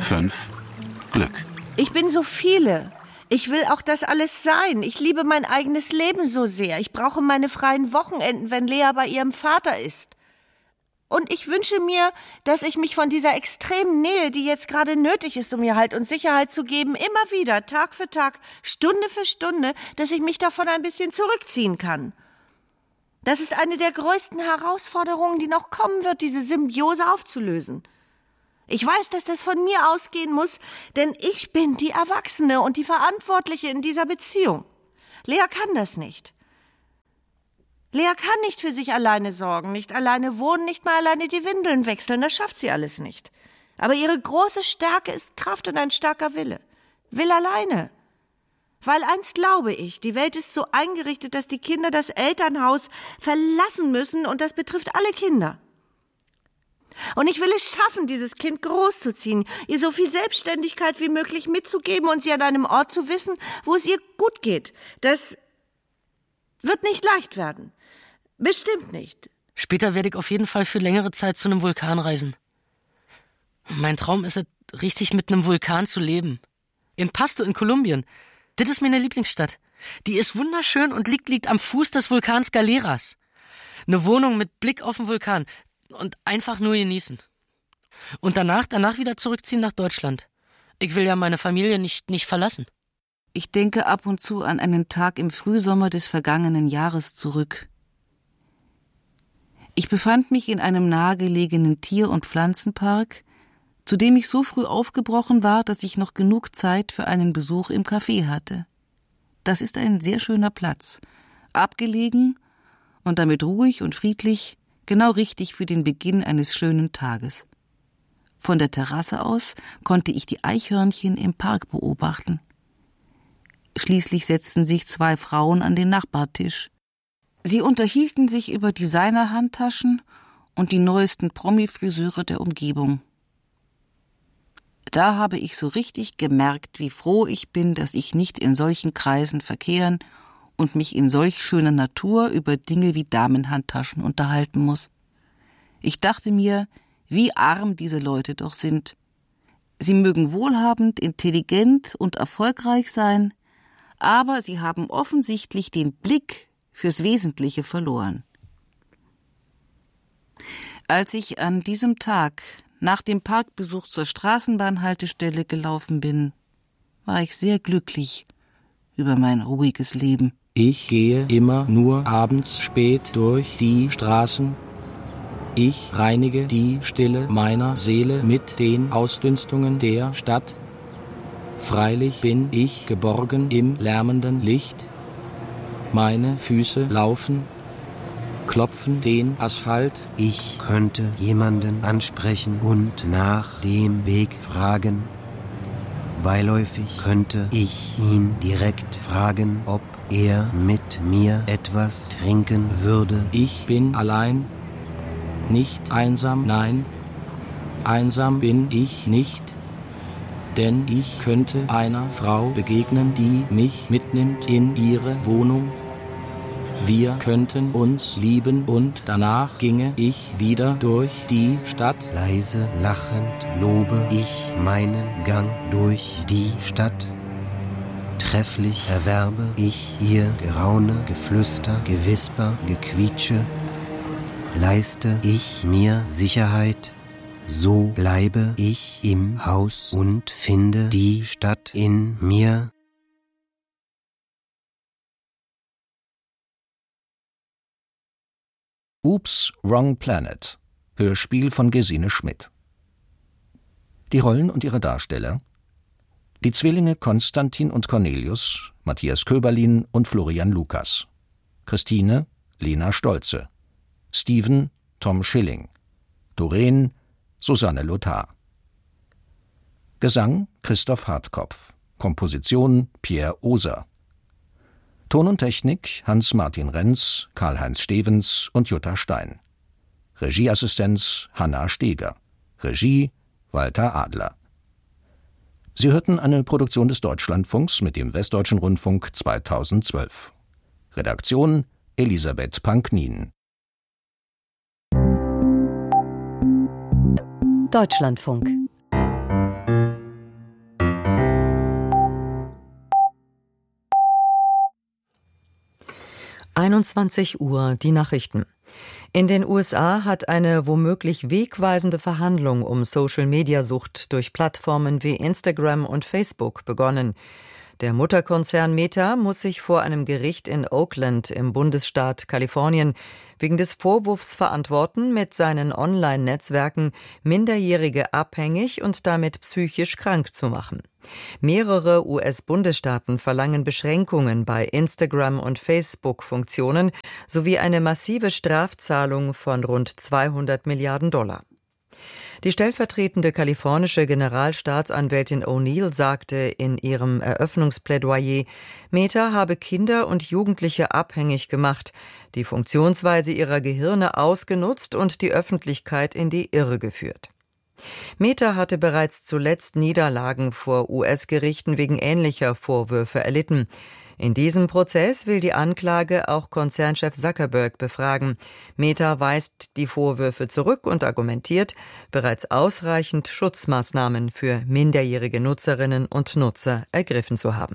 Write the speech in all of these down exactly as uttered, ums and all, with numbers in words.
fünf. Glück. Ich bin so viele. Ich will auch das alles sein. Ich liebe mein eigenes Leben so sehr. Ich brauche meine freien Wochenenden, wenn Lea bei ihrem Vater ist. Und ich wünsche mir, dass ich mich von dieser extremen Nähe, die jetzt gerade nötig ist, um ihr Halt und Sicherheit zu geben, immer wieder, Tag für Tag, Stunde für Stunde, dass ich mich davon ein bisschen zurückziehen kann. Das ist eine der größten Herausforderungen, die noch kommen wird, diese Symbiose aufzulösen. Ich weiß, dass das von mir ausgehen muss, denn ich bin die Erwachsene und die Verantwortliche in dieser Beziehung. Lea kann das nicht. Lea kann nicht für sich alleine sorgen, nicht alleine wohnen, nicht mal alleine die Windeln wechseln, das schafft sie alles nicht. Aber ihre große Stärke ist Kraft und ein starker Wille. Will alleine. Weil eins glaube ich, die Welt ist so eingerichtet, dass die Kinder das Elternhaus verlassen müssen und das betrifft alle Kinder. Und ich will es schaffen, dieses Kind großzuziehen, ihr so viel Selbstständigkeit wie möglich mitzugeben und sie an einem Ort zu wissen, wo es ihr gut geht. Das wird nicht leicht werden. Bestimmt nicht. Später werde ich auf jeden Fall für längere Zeit zu einem Vulkan reisen. Mein Traum ist es, richtig mit einem Vulkan zu leben. In Pasto in Kolumbien. Das ist meine Lieblingsstadt. Die ist wunderschön und liegt, liegt am Fuß des Vulkans Galeras. Eine Wohnung mit Blick auf den Vulkan. Und einfach nur genießen. Und danach, danach wieder zurückziehen nach Deutschland. Ich will ja meine Familie nicht, nicht verlassen. Ich denke ab und zu an einen Tag im Frühsommer des vergangenen Jahres zurück. Ich befand mich in einem nahegelegenen Tier- und Pflanzenpark, zu dem ich so früh aufgebrochen war, dass ich noch genug Zeit für einen Besuch im Café hatte. Das ist ein sehr schöner Platz, abgelegen und damit ruhig und friedlich, genau richtig für den Beginn eines schönen Tages. Von der Terrasse aus konnte ich die Eichhörnchen im Park beobachten. Schließlich setzten sich zwei Frauen an den Nachbartisch. Sie unterhielten sich über Designer-Handtaschen und die neuesten Promi-Friseure der Umgebung. Da habe ich so richtig gemerkt, wie froh ich bin, dass ich nicht in solchen Kreisen verkehren und mich in solch schöner Natur über Dinge wie Damenhandtaschen unterhalten muss. Ich dachte mir, wie arm diese Leute doch sind. Sie mögen wohlhabend, intelligent und erfolgreich sein, aber sie haben offensichtlich den Blick fürs Wesentliche verloren. Als ich an diesem Tag nach dem Parkbesuch zur Straßenbahnhaltestelle gelaufen bin, war ich sehr glücklich über mein ruhiges Leben. Ich gehe immer nur abends spät durch die Straßen. Ich reinige die Stille meiner Seele mit den Ausdünstungen der Stadt. Freilich bin ich geborgen im lärmenden Licht. Meine Füße laufen, klopfen den Asphalt. Ich könnte jemanden ansprechen und nach dem Weg fragen. Beiläufig könnte ich ihn direkt fragen, ob er mit mir etwas trinken würde. Ich bin allein, nicht einsam, nein, einsam bin ich nicht, denn ich könnte einer Frau begegnen, die mich mitnimmt in ihre Wohnung. Wir könnten uns lieben und danach ginge ich wieder durch die Stadt. Leise lachend lobe ich meinen Gang durch die Stadt. Trefflich erwerbe ich ihr Geraune, Geflüster, Gewisper, Gequietsche. Leiste ich mir Sicherheit, so bleibe ich im Haus und finde die Stadt in mir. Oops, Wrong Planet. Hörspiel von Gesine Schmidt. Die Rollen und ihre Darsteller: die Zwillinge Konstantin und Cornelius, Matthias Köberlin und Florian Lukas. Christine, Lena Stolze. Steven, Tom Schilling. Doreen, Susanne Lothar. Gesang Christoph Hartkopf. Komposition Pierre Oser. Ton und Technik Hans-Martin Renz, Karl-Heinz Stevens und Jutta Stein. Regieassistenz Hanna Steger. Regie Walter Adler. Sie hörten eine Produktion des Deutschlandfunks mit dem Westdeutschen Rundfunk zweitausendzwölf. Redaktion Elisabeth Panknin. Deutschlandfunk einundzwanzig Uhr die Nachrichten. In den U S A hat eine womöglich wegweisende Verhandlung um Social-Media-Sucht durch Plattformen wie Instagram und Facebook begonnen. Der Mutterkonzern Meta muss sich vor einem Gericht in Oakland im Bundesstaat Kalifornien wegen des Vorwurfs verantworten, mit seinen Online-Netzwerken Minderjährige abhängig und damit psychisch krank zu machen. Mehrere U S-Bundesstaaten verlangen Beschränkungen bei Instagram- und Facebook-Funktionen sowie eine massive Strafzahlung von rund zweihundert Milliarden Dollar. Die stellvertretende kalifornische Generalstaatsanwältin O'Neill sagte in ihrem Eröffnungsplädoyer, Meta habe Kinder und Jugendliche abhängig gemacht, die Funktionsweise ihrer Gehirne ausgenutzt und die Öffentlichkeit in die Irre geführt. Meta hatte bereits zuletzt Niederlagen vor U S-Gerichten wegen ähnlicher Vorwürfe erlitten. In diesem Prozess will die Anklage auch Konzernchef Zuckerberg befragen. Meta weist die Vorwürfe zurück und argumentiert, bereits ausreichend Schutzmaßnahmen für minderjährige Nutzerinnen und Nutzer ergriffen zu haben.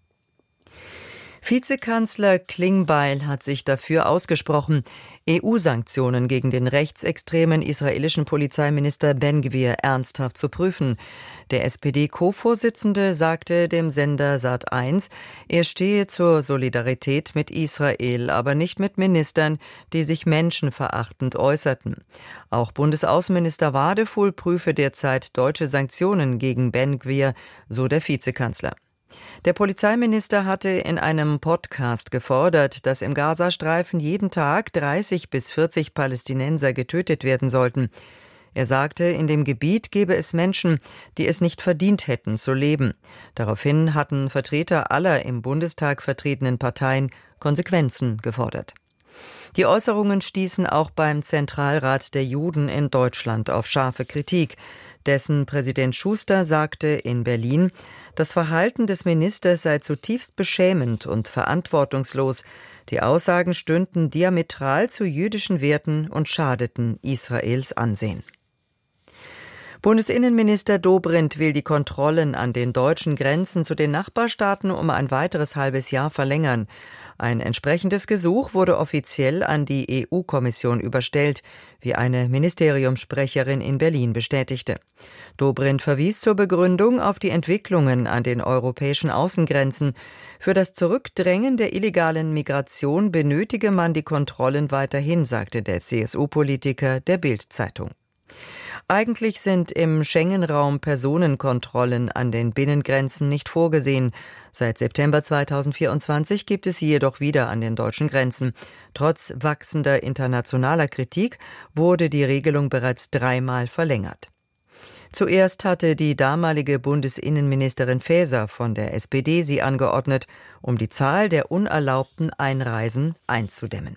Vizekanzler Klingbeil hat sich dafür ausgesprochen, E U-Sanktionen gegen den rechtsextremen israelischen Polizeiminister Ben-Gvir ernsthaft zu prüfen. Der S P D-Co-Vorsitzende sagte dem Sender Sat eins, er stehe zur Solidarität mit Israel, aber nicht mit Ministern, die sich menschenverachtend äußerten. Auch Bundesaußenminister Wadefuhl prüfe derzeit deutsche Sanktionen gegen Ben-Gvir, so der Vizekanzler. Der Polizeiminister hatte in einem Podcast gefordert, dass im Gazastreifen jeden Tag dreißig bis vierzig Palästinenser getötet werden sollten. Er sagte, in dem Gebiet gebe es Menschen, die es nicht verdient hätten zu leben. Daraufhin hatten Vertreter aller im Bundestag vertretenen Parteien Konsequenzen gefordert. Die Äußerungen stießen auch beim Zentralrat der Juden in Deutschland auf scharfe Kritik. Dessen Präsident Schuster sagte in Berlin, das Verhalten des Ministers sei zutiefst beschämend und verantwortungslos. Die Aussagen stünden diametral zu jüdischen Werten und schadeten Israels Ansehen. Bundesinnenminister Dobrindt will die Kontrollen an den deutschen Grenzen zu den Nachbarstaaten um ein weiteres halbes Jahr verlängern. Ein entsprechendes Gesuch wurde offiziell an die E U-Kommission überstellt, wie eine Ministeriumssprecherin in Berlin bestätigte. Dobrindt verwies zur Begründung auf die Entwicklungen an den europäischen Außengrenzen. Für das Zurückdrängen der illegalen Migration benötige man die Kontrollen weiterhin, sagte der C S U-Politiker der Bild-Zeitung. Eigentlich sind im Schengen-Raum Personenkontrollen an den Binnengrenzen nicht vorgesehen. Seit September zweitausendvierundzwanzig gibt es sie jedoch wieder an den deutschen Grenzen. Trotz wachsender internationaler Kritik wurde die Regelung bereits dreimal verlängert. Zuerst hatte die damalige Bundesinnenministerin Faeser von der S P D sie angeordnet, um die Zahl der unerlaubten Einreisen einzudämmen.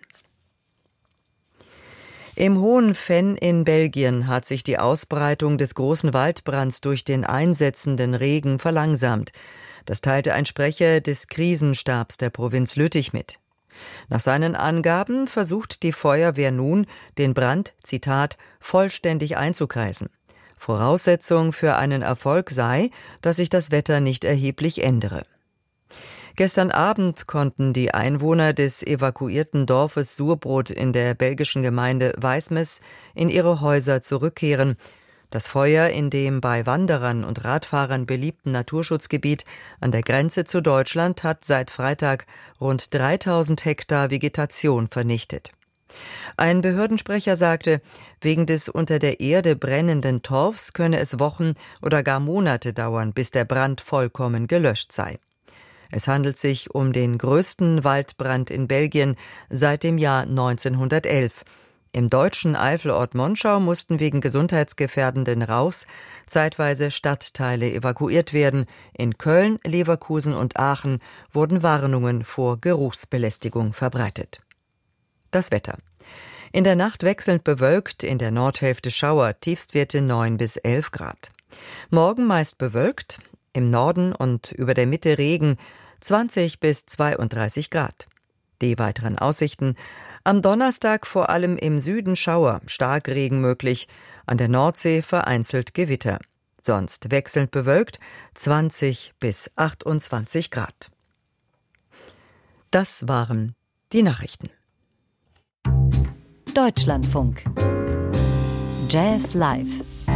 Im Hohen Venn in Belgien hat sich die Ausbreitung des großen Waldbrands durch den einsetzenden Regen verlangsamt. Das teilte ein Sprecher des Krisenstabs der Provinz Lüttich mit. Nach seinen Angaben versucht die Feuerwehr nun, den Brand, Zitat, vollständig einzukreisen. Voraussetzung für einen Erfolg sei, dass sich das Wetter nicht erheblich ändere. Gestern Abend konnten die Einwohner des evakuierten Dorfes Surbrot in der belgischen Gemeinde Weismes in ihre Häuser zurückkehren. Das Feuer in dem bei Wanderern und Radfahrern beliebten Naturschutzgebiet an der Grenze zu Deutschland hat seit Freitag rund dreitausend Hektar Vegetation vernichtet. Ein Behördensprecher sagte, wegen des unter der Erde brennenden Torfs könne es Wochen oder gar Monate dauern, bis der Brand vollkommen gelöscht sei. Es handelt sich um den größten Waldbrand in Belgien seit dem Jahr neunzehnhundertelf. Im deutschen Eifelort Monschau mussten wegen gesundheitsgefährdenden Rauchs zeitweise Stadtteile evakuiert werden. In Köln, Leverkusen und Aachen wurden Warnungen vor Geruchsbelästigung verbreitet. Das Wetter. In der Nacht wechselnd bewölkt, in der Nordhälfte Schauer, Tiefstwerte neun bis elf Grad. Morgen meist bewölkt, im Norden und über der Mitte Regen, zwanzig bis zweiunddreißig Grad. Die weiteren Aussichten: am Donnerstag vor allem im Süden Schauer, Starkregen möglich, an der Nordsee vereinzelt Gewitter. Sonst wechselnd bewölkt, zwanzig bis achtundzwanzig Grad. Das waren die Nachrichten. Deutschlandfunk. Jazz Live.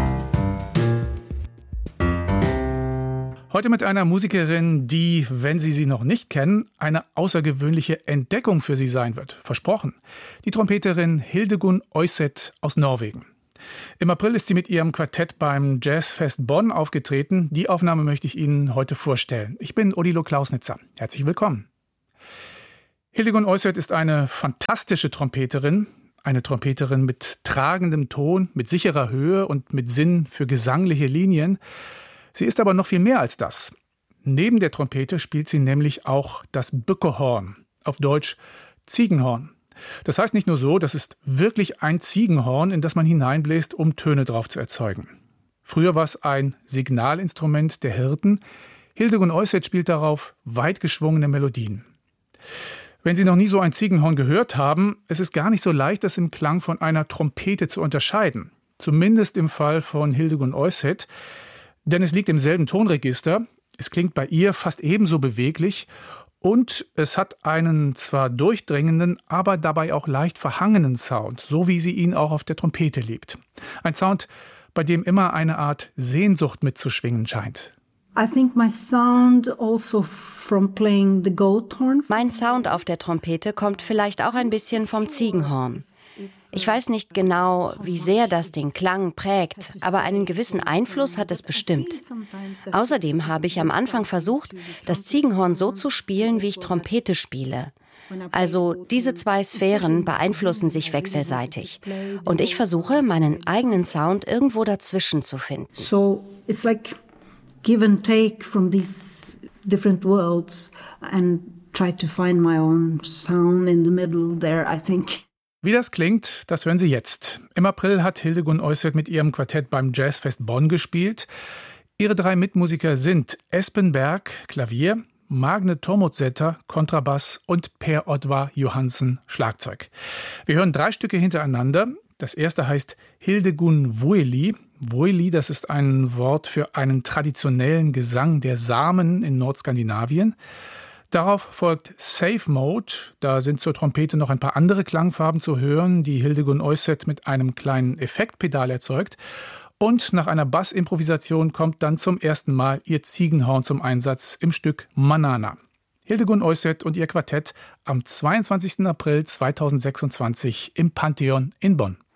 Heute mit einer Musikerin, die, wenn Sie sie noch nicht kennen, eine außergewöhnliche Entdeckung für Sie sein wird. Versprochen. Die Trompeterin Hildegunn Oyseth aus Norwegen. Im April ist sie mit ihrem Quartett beim Jazzfest Bonn aufgetreten. Die Aufnahme möchte ich Ihnen heute vorstellen. Ich bin Odilo Klausnitzer. Herzlich willkommen. Hildegunn Oyseth ist eine fantastische Trompeterin. Eine Trompeterin mit tragendem Ton, mit sicherer Höhe und mit Sinn für gesangliche Linien. Sie ist aber noch viel mehr als das. Neben der Trompete spielt sie nämlich auch das Bückehorn, auf Deutsch Ziegenhorn. Das heißt nicht nur so, das ist wirklich ein Ziegenhorn, in das man hineinbläst, um Töne drauf zu erzeugen. Früher war es ein Signalinstrument der Hirten. Hildegunn Oyseth spielt darauf weit geschwungene Melodien. Wenn Sie noch nie so ein Ziegenhorn gehört haben, es ist gar nicht so leicht, das im Klang von einer Trompete zu unterscheiden. Zumindest im Fall von Hildegunn Oyseth. Denn es liegt im selben Tonregister, es klingt bei ihr fast ebenso beweglich und es hat einen zwar durchdringenden, aber dabei auch leicht verhangenen Sound, so wie sie ihn auch auf der Trompete liebt. Ein Sound, bei dem immer eine Art Sehnsucht mitzuschwingen scheint. I think my sound also from playing the goat horn. Mein Sound auf der Trompete kommt vielleicht auch ein bisschen vom Ziegenhorn. Ich weiß nicht genau, wie sehr das den Klang prägt, aber einen gewissen Einfluss hat es bestimmt. Außerdem habe ich am Anfang versucht, das Ziegenhorn so zu spielen, wie ich Trompete spiele. Also diese zwei Sphären beeinflussen sich wechselseitig. Und ich versuche, meinen eigenen Sound irgendwo dazwischen zu finden. So it's like give and take from these different worlds and try to find my own sound in the middle there, I think. Wie das klingt, das hören Sie jetzt. Im April hat Hildegunn Oyseth mit ihrem Quartett beim Jazzfest Bonn gespielt. Ihre drei Mitmusiker sind Espen Berg, Klavier, Magne Tormodsetter, Kontrabass und Per Oddvar Johansen, Schlagzeug. Wir hören drei Stücke hintereinander. Das erste heißt Hildegunn Vueli. Vueli, das ist ein Wort für einen traditionellen Gesang der Samen in Nordskandinavien. Darauf folgt Safe Mode, da sind zur Trompete noch ein paar andere Klangfarben zu hören, die Hildegunn Oyseth mit einem kleinen Effektpedal erzeugt. Und nach einer Bassimprovisation kommt dann zum ersten Mal ihr Ziegenhorn zum Einsatz im Stück Manana. Hildegunn Oyseth und ihr Quartett am zweiundzwanzigsten April zweitausendsechsundzwanzig im Pantheon in Bonn.